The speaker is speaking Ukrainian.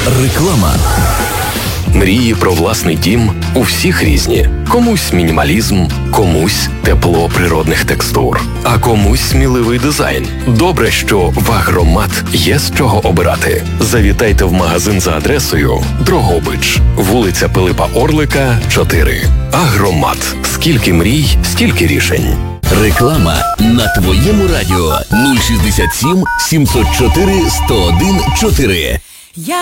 Реклама. Мрії про власний дім у всіх різні. Комусь мінімалізм, комусь тепло природних текстур, а комусь сміливий дизайн. Добре, що в Агромат є з чого обирати. Завітайте в магазин за адресою Дрогобич, вулиця Пилипа Орлика, 4. Агромат. Скільки мрій, стільки рішень. Реклама на твоєму радіо 067 704 101 4.